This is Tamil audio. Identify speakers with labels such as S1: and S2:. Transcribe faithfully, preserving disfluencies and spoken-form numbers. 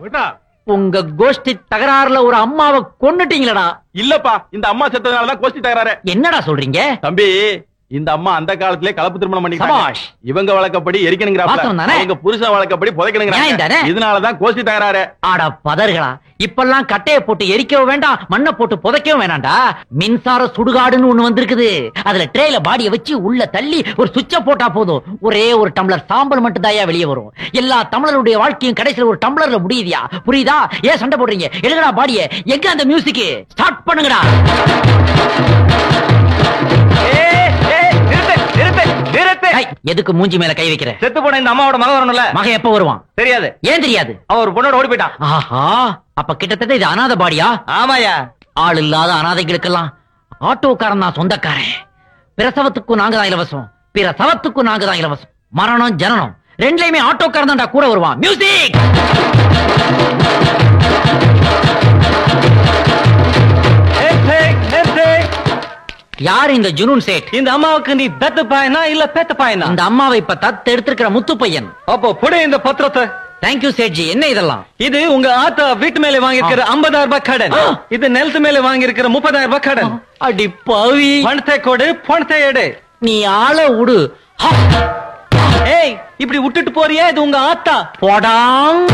S1: உங்க கோஷ்டி தகராறுல ஒரு அம்மாவை கொன்னுட்டீங்களடா.
S2: இல்லப்பா, இந்த அம்மா செத்ததுனாலதான் கோஷ்டி தகராறு.
S1: என்னடா சொல்றீங்க
S2: தம்பி? இந்த அம்மா அந்த காலத்திலே கலப்பு திருமணம் பண்ணிட்டாங்க.
S1: சபாஷ்.
S2: இவங்க வழக்கப்படி எரிக்கணுங்கிறாங்க, அவங்க புருஷன் வழக்கப்படி புதைக்கணுங்கிறாங்க. இதனாலதான் கோஷ்டி தகராறு.
S1: ஆடா பதர்களா, இப்பெல்லாம் கட்டைய போட்டு எரிக்கவும் வேண்டாம், மண்ணை போட்டு புதைக்கவும் வேண்டாம்டா. மின்சார சுடுகாடுன்னு ஒண்ணு வந்திருக்குது. அதுல ட்ரேல பாடிய வச்சு உள்ள தள்ளி ஒரு சுவிட்ச போட்டா போதும், ஒரே ஒரு டம்ளர் சாம்பல் மட்டும் தாயா வெளியே வரும். எல்லா தமிழருடைய வாழ்க்கையும் கடைசியில ஒரு டம்ளர்ல முடியுதியா? புரியுதா? ஏன் சண்டை போடுறீங்க? எடுங்கடா பாடிய. எங்க அந்த மியூசிக்? ஸ்டார்ட் பண்ணுங்கடா. எதுக்கு மூஞ்சி மேல கை வைக்கிற?
S2: செத்து போன இந்த அம்மாவோட மகன் வரணும்ல.
S1: மகன் எப்ப வருவான்?
S2: தெரியாது.
S1: ஏன் தெரியாது?
S2: அவன் ஒரு பொண்ணோட ஓடி போயிட்டான்.
S1: ஆஹா, அப்ப கிட்டத்தட்ட இது அனாதை பாடியா?
S2: ஆமாயா.
S1: ஆள் இல்லாத அனாதைகளுக்கெல்லாம் ஆட்டோக்காரன் தான் சொந்தக்காரன். பிரசவத்துக்கும் நாங்க தான் இலவசம், பிரசவத்துக்கும் நாங்க தான் இலவசம். மரணம் ஜனனம் ரெண்டுலயுமே ஆட்டோக்காரன் தான்டா கூட வருவான். மியூசிக். யார் இந்த ஜுனூன் சேட்?
S3: இந்த அம்மாவுக்கு நீ பெத்த பையனா இல்ல பெத்த பையனா?
S1: இந்த அம்மாவை இப்ப தத்து எடுத்திருக்கிற முத்து பையன்.
S3: அப்போ புடி இந்த பத்திரத்தை.
S1: தேங்க்யூ சேட்ஜி. என்ன இதெல்லாம்?
S3: இது உங்க ஆத்தா வீட்டு மேல வாங்கிருக்கிற ஐம்பதாயிரம் ரூபாய் கடன். இது நிலத்து மேல வாங்கிருக்கிற முப்பதாயிரம் ரூபாய் கடன்.
S1: அடி பாவி.
S3: பணத்தை கொடு, பணத்தை எடு.
S1: நீ ஆள விடு.
S3: ஏய், இப்படி விட்டுட்டு போறியா? இது உங்க ஆத்தா.
S1: போடாங்.